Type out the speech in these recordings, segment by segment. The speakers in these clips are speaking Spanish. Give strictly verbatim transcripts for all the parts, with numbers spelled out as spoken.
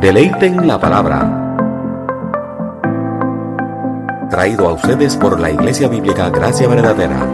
Deleiten la palabra. Traído a ustedes por la Iglesia Bíblica Gracia Verdadera.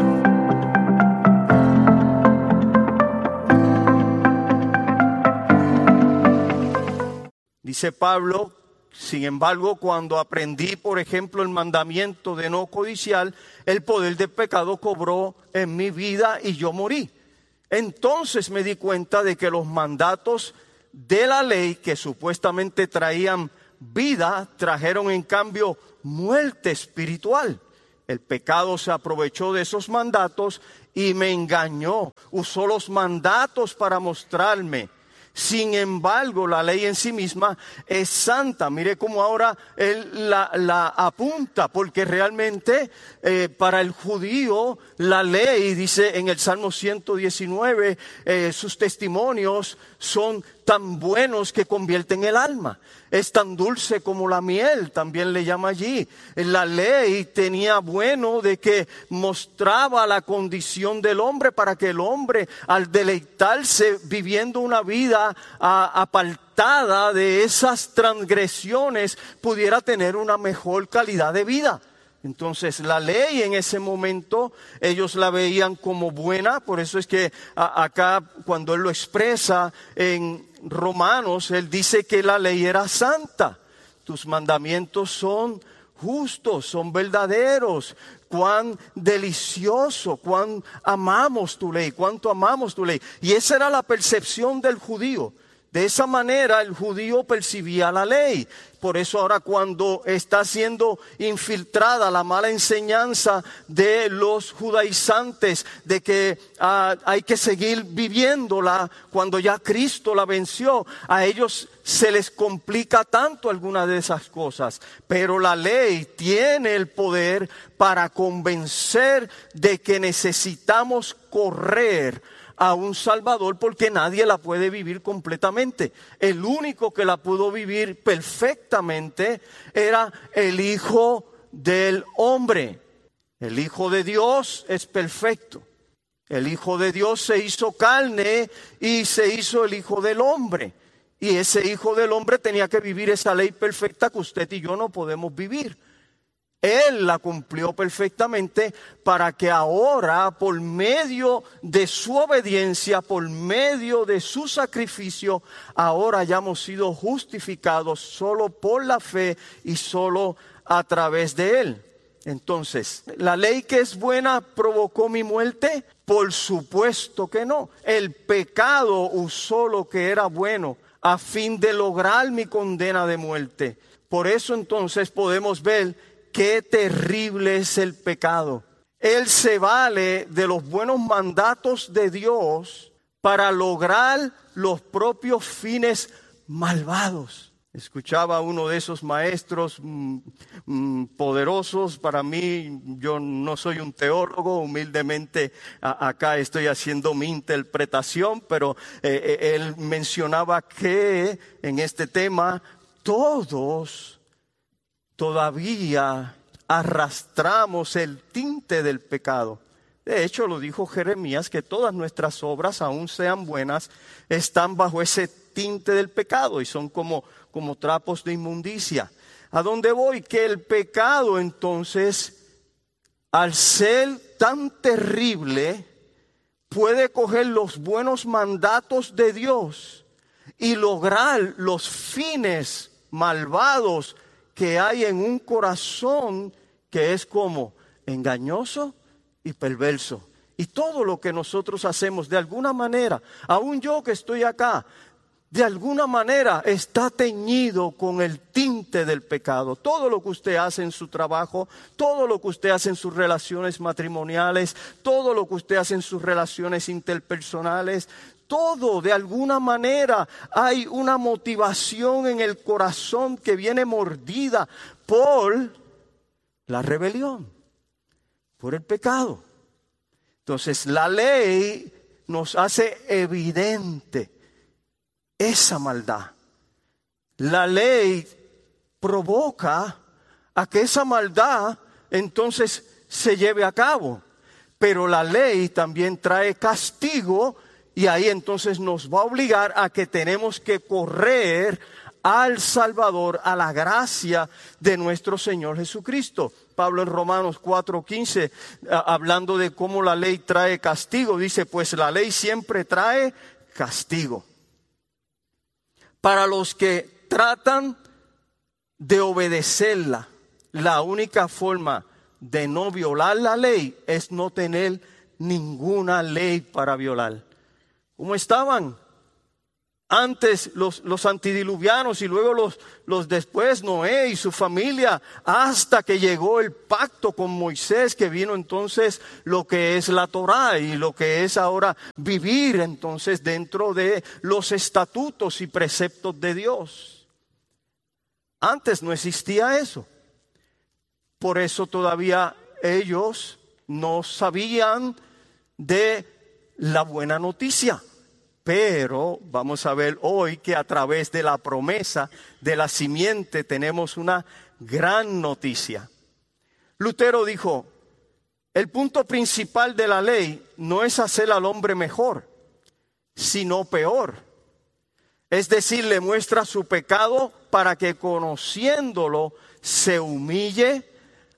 Dice Pablo: sin embargo, cuando aprendí, por ejemplo, el mandamiento de no codiciar, el poder del pecado cobró en mi vida y yo morí. Entonces me di cuenta de que los mandatos de la ley, que supuestamente traían vida, trajeron en cambio muerte espiritual. El pecado se aprovechó de esos mandatos y me engañó. Usó los mandatos para mostrarme. Sin embargo, la ley en sí misma es santa. Mire cómo ahora él la, la apunta, porque realmente eh, para el judío la ley, dice en el Salmo ciento diecinueve, eh, sus testimonios son tan buenos que convierten el alma. Es tan dulce como la miel, también le llama allí. La ley tenía bueno de que mostraba la condición del hombre para que el hombre, al deleitarse viviendo una vida a, apartada de esas transgresiones, pudiera tener una mejor calidad de vida. Entonces la ley en ese momento ellos la veían como buena. Por eso es que a, acá cuando él lo expresa en Romanos, él dice que la ley era santa. Tus mandamientos son justos, son verdaderos. Cuán delicioso, cuán amamos tu ley, cuánto amamos tu ley. Y esa era la percepción del judío. De esa manera el judío percibía la ley. Por eso ahora cuando está siendo infiltrada la mala enseñanza de los judaizantes de que uh, hay que seguir viviéndola cuando ya Cristo la venció, a ellos se les complica tanto alguna de esas cosas. Pero la ley tiene el poder para convencer de que necesitamos correr a un Salvador, porque nadie la puede vivir completamente. El único que la pudo vivir perfectamente era el Hijo del Hombre. El Hijo de Dios es perfecto. El Hijo de Dios se hizo carne y se hizo el Hijo del Hombre. Y ese Hijo del Hombre tenía que vivir esa ley perfecta que usted y yo no podemos vivir. Él la cumplió perfectamente para que ahora, por medio de su obediencia, por medio de su sacrificio, ahora hayamos sido justificados solo por la fe y solo a través de él. Entonces, ¿la ley que es buena provocó mi muerte? Por supuesto que no. El pecado usó lo que era bueno a fin de lograr mi condena de muerte. Por eso entonces podemos ver qué terrible es el pecado. Él se vale de los buenos mandatos de Dios para lograr los propios fines malvados. Escuchaba a uno de esos maestros mmm, mmm, poderosos. Para mí, yo no soy un teólogo, humildemente a, acá estoy haciendo mi interpretación, pero eh, eh, él mencionaba que en este tema todos todavía arrastramos el tinte del pecado. De hecho, lo dijo Jeremías, que todas nuestras obras, aun sean buenas, están bajo ese tinte del pecado y son como, como trapos de inmundicia. ¿A dónde voy? Que el pecado entonces, al ser tan terrible, puede coger los buenos mandatos de Dios y lograr los fines malvados que hay en un corazón que es como engañoso y perverso. Y todo lo que nosotros hacemos de alguna manera, aún yo que estoy acá, de alguna manera está teñido con el tinte del pecado. Todo lo que usted hace en su trabajo, todo lo que usted hace en sus relaciones matrimoniales, todo lo que usted hace en sus relaciones interpersonales, todo, de alguna manera, hay una motivación en el corazón que viene mordida por la rebelión, por el pecado. Entonces, la ley nos hace evidente esa maldad. La ley provoca a que esa maldad entonces se lleve a cabo. Pero la ley también trae castigo. Y ahí entonces nos va a obligar a que tenemos que correr al Salvador, a la gracia de nuestro Señor Jesucristo. Pablo en Romanos cuatro quince, hablando de cómo la ley trae castigo, dice, pues la ley siempre trae castigo. Para los que tratan de obedecerla, la única forma de no violar la ley es no tener ninguna ley para violar. ¿Cómo estaban antes los, los antidiluvianos y luego los, los después Noé y su familia, hasta que llegó el pacto con Moisés, que vino entonces lo que es la Torá y lo que es ahora vivir entonces dentro de los estatutos y preceptos de Dios? Antes no existía eso. Por eso todavía ellos no sabían de la buena noticia. Pero vamos a ver hoy que a través de la promesa de la simiente tenemos una gran noticia. Lutero dijo, el punto principal de la ley no es hacer al hombre mejor, sino peor. Es decir, le muestra su pecado para que conociéndolo se humille,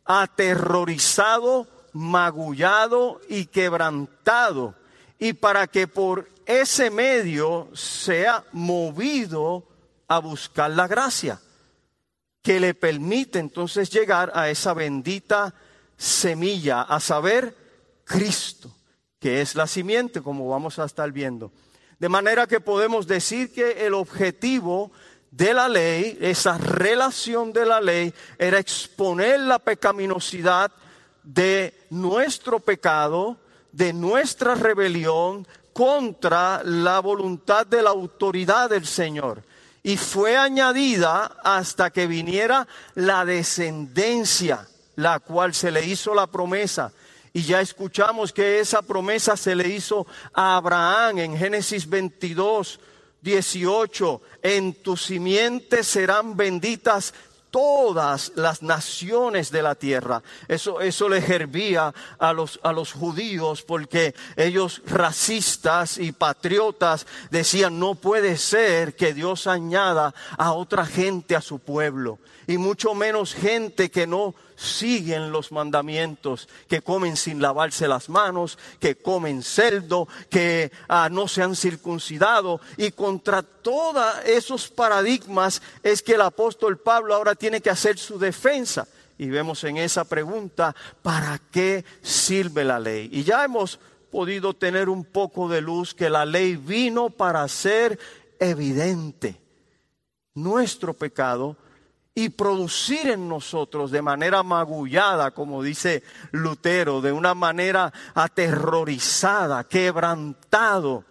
aterrorizado, magullado y quebrantado, y para que por ese medio sea movido a buscar la gracia que le permite entonces llegar a esa bendita semilla, a saber, Cristo, que es la simiente, como vamos a estar viendo. De manera que podemos decir que el objetivo de la ley, esa relación de la ley, era exponer la pecaminosidad de nuestro pecado, de nuestra rebelión contra la voluntad de la autoridad del Señor. Y fue añadida hasta que viniera la descendencia, la cual se le hizo la promesa. Y ya escuchamos que esa promesa se le hizo a Abraham en Génesis veintidós, dieciocho. En tu simiente serán benditas todas las naciones de la tierra. Eso, eso le servía a los, a los judíos, porque ellos, racistas y patriotas, decían, no puede ser que Dios añada a otra gente a su pueblo, y mucho menos gente que no siguen los mandamientos, que comen sin lavarse las manos, que comen cerdo, que ah, no se han circuncidado. Y contra todos esos paradigmas es que el apóstol Pablo ahora tiene que hacer su defensa. Y vemos en esa pregunta, ¿para qué sirve la ley? Y ya hemos podido tener un poco de luz que la ley vino para hacer evidente nuestro pecado y producir en nosotros de manera magullada, como dice Lutero, de una manera aterrorizada, quebrantado,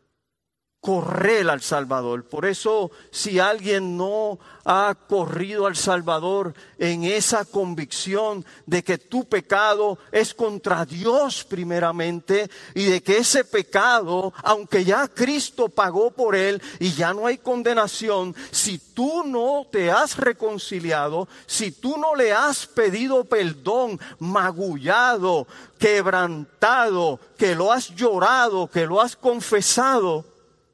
correr al Salvador. Por eso, si alguien no ha corrido al Salvador en esa convicción de que tu pecado es contra Dios primeramente, y de que ese pecado, aunque ya Cristo pagó por él y ya no hay condenación, si tú no te has reconciliado, si tú no le has pedido perdón, magullado, quebrantado, que lo has llorado, que lo has confesado,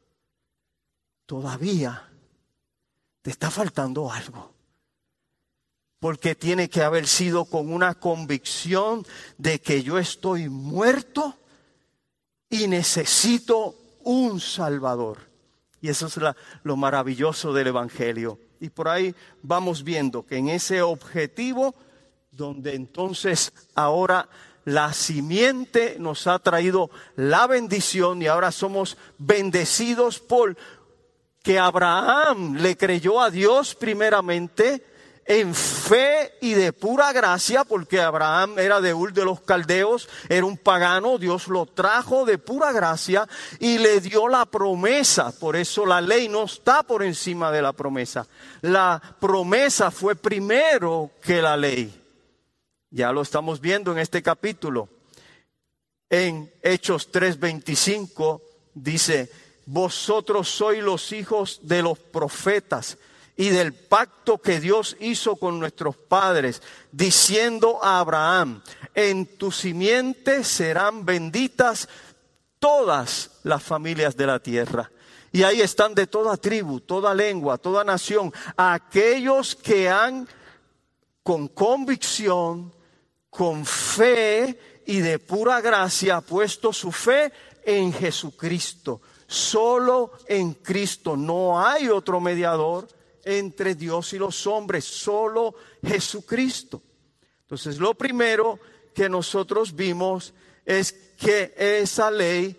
todavía te está faltando algo. Porque tiene que haber sido con una convicción de que yo estoy muerto y necesito un Salvador. Y eso es la, lo maravilloso del Evangelio. Y por ahí vamos viendo que en ese objetivo, donde entonces ahora la simiente nos ha traído la bendición, y ahora somos bendecidos por que Abraham le creyó a Dios primeramente en fe y de pura gracia, porque Abraham era de Ur de los Caldeos, era un pagano. Dios lo trajo de pura gracia y le dio la promesa. Por eso la ley no está por encima de la promesa. La promesa fue primero que la ley. Ya lo estamos viendo en este capítulo. En Hechos tres veinticinco dice: vosotros sois los hijos de los profetas y del pacto que Dios hizo con nuestros padres, diciendo a Abraham: en tu simiente serán benditas todas las familias de la tierra. Y ahí están de toda tribu, toda lengua, toda nación, aquellos que han con convicción, con fe y de pura gracia puesto su fe en Jesucristo. Solo en Cristo, no hay otro mediador entre Dios y los hombres, solo Jesucristo. Entonces, lo primero que nosotros vimos es que esa ley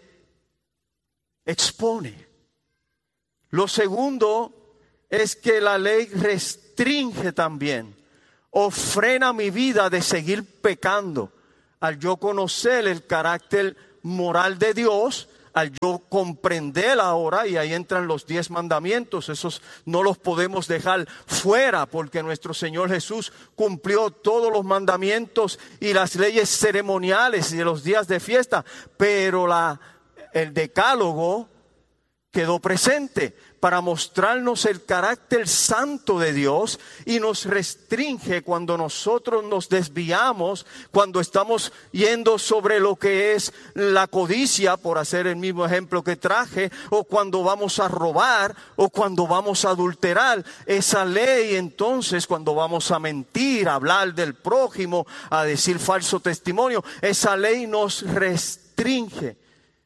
expone. Lo segundo es que la ley restringe también o frena mi vida de seguir pecando. Al yo conocer el carácter moral de Dios, al yo comprender ahora, y ahí entran los diez mandamientos, esos no los podemos dejar fuera porque nuestro Señor Jesús cumplió todos los mandamientos y las leyes ceremoniales y de los días de fiesta, pero la, el decálogo quedó presente para mostrarnos el carácter santo de Dios y nos restringe cuando nosotros nos desviamos, cuando estamos yendo sobre lo que es la codicia, por hacer el mismo ejemplo que traje, o cuando vamos a robar, o cuando vamos a adulterar. Esa ley, entonces, cuando vamos a mentir, a hablar del prójimo, a decir falso testimonio, esa ley nos restringe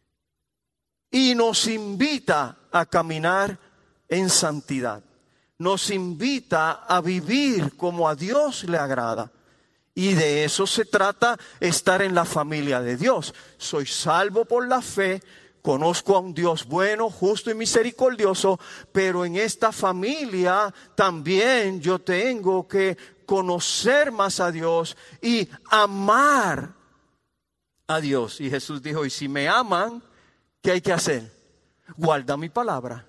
y nos invita a caminar en santidad. Nos invita a vivir como a Dios le agrada. Y de eso se trata, estar en la familia de Dios. Soy salvo por la fe, conozco a un Dios bueno, justo y misericordioso, pero en esta familia también yo tengo que conocer más a Dios y amar a Dios. Y Jesús dijo, y si me aman, ¿qué hay que hacer? Guarda mi palabra.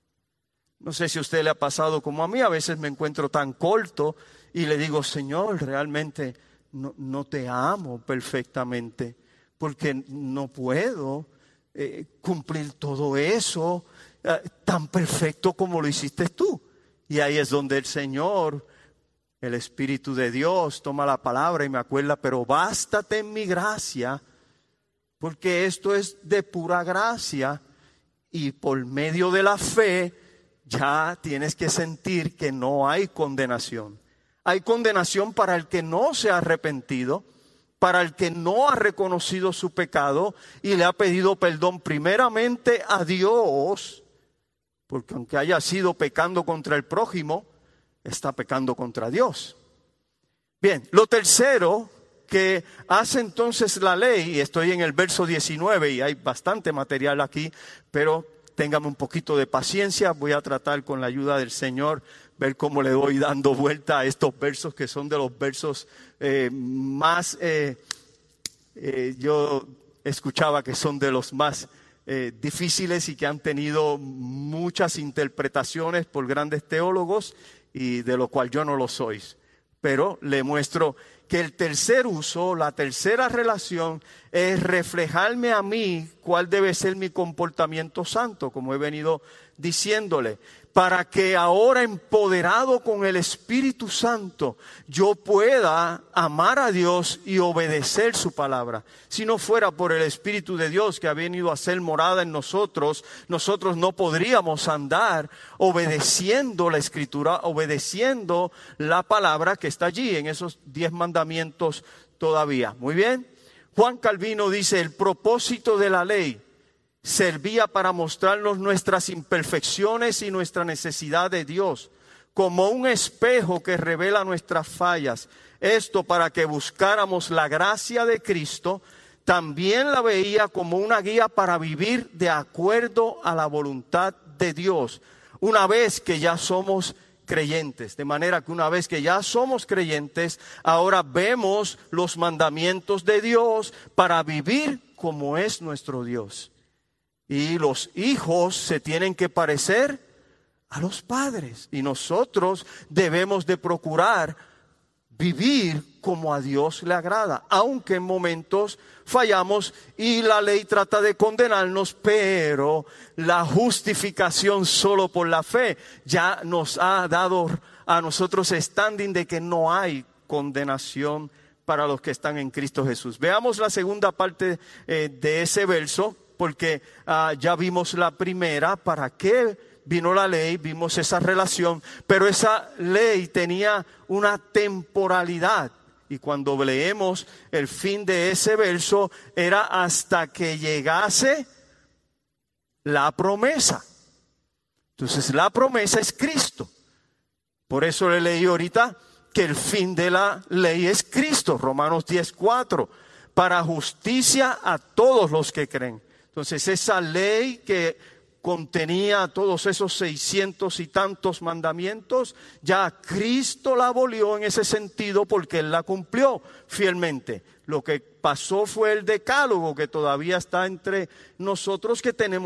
No sé si a usted le ha pasado como a mí, a veces me encuentro tan corto y le digo, Señor, realmente no, no te amo perfectamente, porque no puedo eh, cumplir todo eso eh, tan perfecto como lo hiciste tú. Y ahí es donde el Señor, el Espíritu de Dios, toma la palabra y me acuerda, pero bástate en mi gracia, porque esto es de pura gracia y por medio de la fe ya tienes que sentir que no hay condenación. Hay condenación para el que no se ha arrepentido, para el que no ha reconocido su pecado y le ha pedido perdón primeramente a Dios, porque aunque haya sido pecando contra el prójimo, está pecando contra Dios. Bien, lo tercero que hace entonces la ley, y estoy en el verso diecinueve y hay bastante material aquí, pero téngame un poquito de paciencia, voy a tratar con la ayuda del Señor, ver cómo le voy dando vuelta a estos versos que son de los versos eh, más, eh, eh, yo escuchaba que son de los más eh, difíciles y que han tenido muchas interpretaciones por grandes teólogos y de lo cual yo no lo soy. Pero le muestro que el tercer uso, la tercera relación es reflejarme a mí cuál debe ser mi comportamiento santo, como he venido diciéndole, para que ahora empoderado con el Espíritu Santo yo pueda amar a Dios y obedecer su palabra. Si no fuera por el Espíritu de Dios que ha venido a ser morada en nosotros, nosotros no podríamos andar obedeciendo la Escritura, obedeciendo la palabra que está allí en esos diez mandamientos todavía. Muy bien. Juan Calvino dice, el propósito de la ley servía para mostrarnos nuestras imperfecciones y nuestra necesidad de Dios, como un espejo que revela nuestras fallas. Esto para que buscáramos la gracia de Cristo. También la veía como una guía para vivir de acuerdo a la voluntad de Dios, una vez que ya somos creyentes. De manera que una vez que ya somos creyentes, ahora vemos los mandamientos de Dios para vivir como es nuestro Dios. Y los hijos se tienen que parecer a los padres. Y nosotros debemos de procurar vivir como a Dios le agrada. Aunque en momentos fallamos y la ley trata de condenarnos, pero la justificación solo por la fe ya nos ha dado a nosotros standing de que no hay condenación para los que están en Cristo Jesús. Veamos la segunda parte eh, de ese verso. porque uh, ya vimos la primera, ¿para qué vino la ley? Vimos esa relación, pero esa ley tenía una temporalidad. Y cuando leemos el fin de ese verso, era hasta que llegase la promesa. Entonces la promesa es Cristo. Por eso le leí ahorita que el fin de la ley es Cristo. Romanos diez cuatro. Para justicia a todos los que creen. Entonces esa ley que contenía todos esos seiscientos y tantos mandamientos, ya Cristo la abolió en ese sentido porque Él la cumplió fielmente. Lo que pasó fue el decálogo que todavía está entre nosotros, que tenemos